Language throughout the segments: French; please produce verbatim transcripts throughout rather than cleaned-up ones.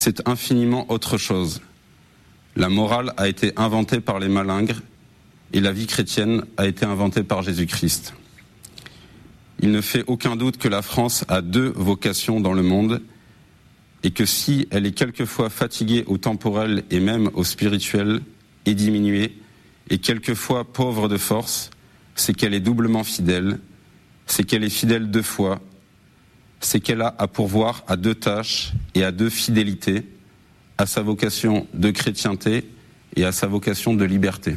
C'est infiniment autre chose. La morale a été inventée par les malingres et la vie chrétienne a été inventée par Jésus-Christ. Il ne fait aucun doute que la France a deux vocations dans le monde et que si elle est quelquefois fatiguée au temporel et même au spirituel et diminuée et quelquefois pauvre de force, c'est qu'elle est doublement fidèle, c'est qu'elle est fidèle deux fois, c'est qu'elle a à pourvoir à deux tâches et à deux fidélités, à sa vocation de chrétienté et à sa vocation de liberté.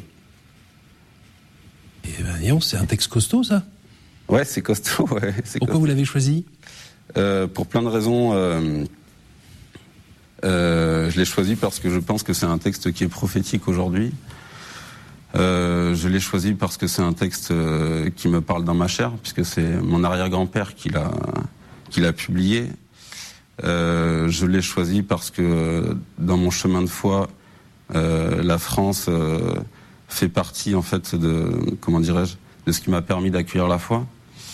Eh ben, disons, c'est un texte costaud, ça. Ouais, c'est costaud. Ouais, c'est Pourquoi costaud. vous l'avez choisi ? euh, Pour plein de raisons. Euh, euh, je l'ai choisi parce que je pense que c'est un texte qui est prophétique aujourd'hui. Euh, je l'ai choisi parce que c'est un texte euh, qui me parle dans ma chair, puisque c'est mon arrière-grand-père qui l'a, qui l'a publié. Euh, je l'ai choisi parce que dans mon chemin de foi, euh, la France euh, fait partie en fait de, comment dirais-je, de ce qui m'a permis d'accueillir la foi.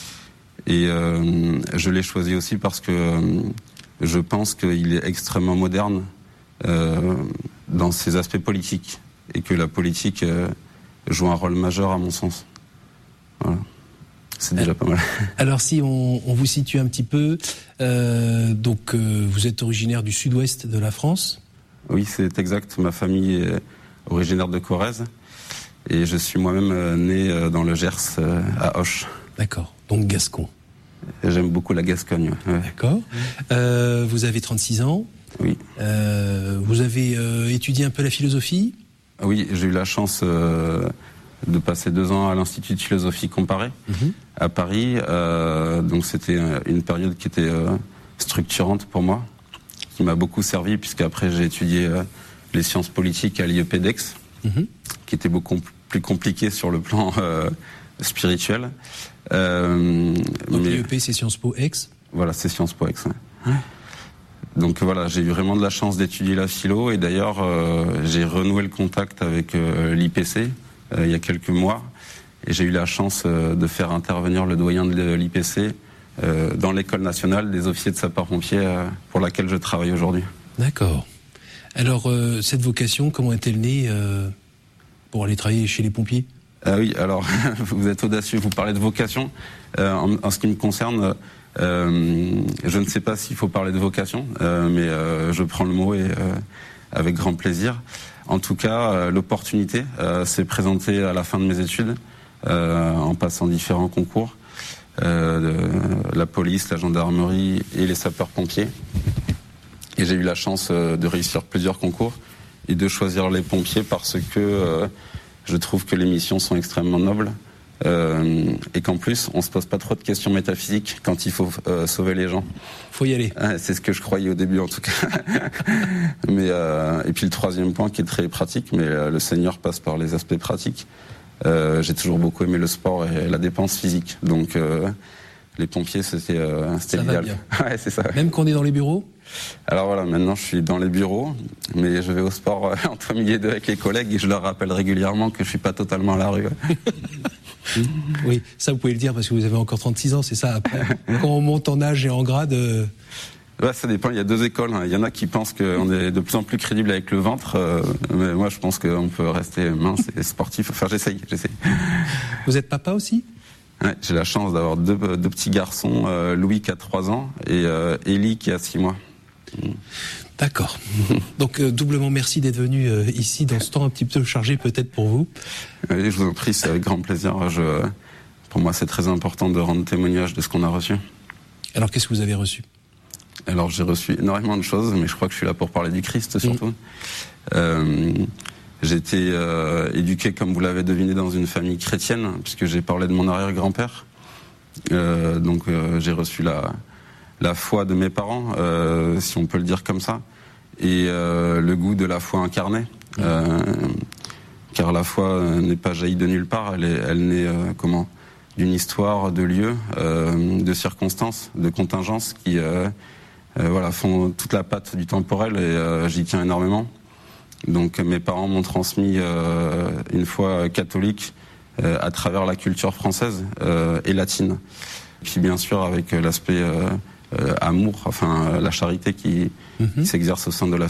Et euh, je l'ai choisi aussi parce que euh, je pense qu'il est extrêmement moderne euh, dans ses aspects politiques et que la politique euh, joue un rôle majeur à mon sens. Voilà. C'est déjà pas mal. Alors si on, on vous situe un petit peu, euh, donc euh, vous êtes originaire du sud-ouest de la France ? Oui, c'est exact. Ma famille est originaire de Corrèze et je suis moi-même euh, né euh, dans le Gers, euh, à Auch. D'accord, donc gascon. Et j'aime beaucoup la Gascogne. Ouais. D'accord. Euh, vous avez trente-six ans. Oui. Euh, vous avez euh, étudié un peu la philosophie ? Oui, j'ai eu la chance euh, de passer deux ans à l'Institut de philosophie comparée mm-hmm. à Paris. Euh, donc c'était une période qui était euh, structurante pour moi, qui m'a beaucoup servi, puisqu'après j'ai étudié euh, les sciences politiques à l'I E P d'Aix, mm-hmm. qui était beaucoup plus compliqué sur le plan euh, spirituel. Euh, donc mais, l'I E P c'est Sciences Po Aix ? Voilà, c'est Sciences Po Aix. Ouais. Ouais. Donc voilà, j'ai eu vraiment de la chance d'étudier la philo et d'ailleurs euh, j'ai renoué le contact avec euh, l'I P C euh, il y a quelques mois et j'ai eu la chance euh, de faire intervenir le doyen de l'I P C euh, dans l'école nationale des officiers de sapeurs-pompiers euh, pour laquelle je travaille aujourd'hui. D'accord. Alors euh, cette vocation, comment est-elle née euh, pour aller travailler chez les pompiers ? Ah oui, alors vous êtes audacieux, vous parlez de vocation. Euh, en, en ce qui me concerne, euh, je ne sais pas s'il faut parler de vocation, euh, mais euh, je prends le mot et euh, avec grand plaisir. En tout cas, euh, l'opportunité euh, s'est présentée à la fin de mes études, euh, en passant différents concours, euh, de, la police, la gendarmerie et les sapeurs-pompiers. Et j'ai eu la chance euh, de réussir plusieurs concours et de choisir les pompiers parce que euh, je trouve que les missions sont extrêmement nobles euh, et qu'en plus, on se pose pas trop de questions métaphysiques quand il faut euh, sauver les gens. Faut y aller. Ah, c'est ce que je croyais au début, en tout cas. mais euh, et puis le troisième point qui est très pratique, mais euh, le Seigneur passe par les aspects pratiques. Euh, j'ai toujours beaucoup aimé le sport et la dépense physique, donc euh, les pompiers, c'était, euh, c'était ça l'idéal. Va bien. Ouais, c'est ça. Même quand on est dans les bureaux ? Alors voilà, maintenant je suis dans les bureaux, mais je vais au sport euh, entre midi et deux avec les collègues et je leur rappelle régulièrement que je suis pas totalement à la rue. Oui, ça vous pouvez le dire parce que vous avez encore trente-six ans, c'est ça. Après, quand on monte en âge et en grade... Euh... Ouais, ça dépend, il y a deux écoles. Il y en a qui pensent qu'on est de plus en plus crédible avec le ventre, euh, mais moi je pense qu'on peut rester mince et sportif. Enfin j'essaye, j'essaye. Vous êtes papa aussi ? Ouais, j'ai la chance d'avoir deux, deux petits garçons, euh, Louis qui a trois ans et euh, Élie qui a six mois. D'accord. Donc euh, doublement merci d'être venu euh, ici dans ce temps un petit peu chargé peut-être pour vous. Oui, je vous en prie, c'est avec grand plaisir. Je, pour moi c'est très important de rendre témoignage de ce qu'on a reçu. Alors qu'est-ce que vous avez reçu ? Alors j'ai reçu énormément de choses, mais je crois que je suis là pour parler du Christ surtout. Mmh. Euh, j'ai été euh, éduqué, comme vous l'avez deviné, dans une famille chrétienne, puisque j'ai parlé de mon arrière-grand-père. Euh, donc euh, j'ai reçu la... la foi de mes parents, euh, si on peut le dire comme ça, et euh, le goût de la foi incarnée, euh, car la foi n'est pas jaillie de nulle part, elle, est, elle naît euh, comment d'une histoire, de lieux, euh, de circonstances, de contingences qui euh, euh, voilà, font toute la patte du temporel, et euh, j'y tiens énormément. Donc mes parents m'ont transmis euh, une foi catholique euh, à travers la culture française euh, et latine, puis bien sûr avec l'aspect... Euh, euh, amour, enfin la charité qui, mmh. qui s'exerce au sein de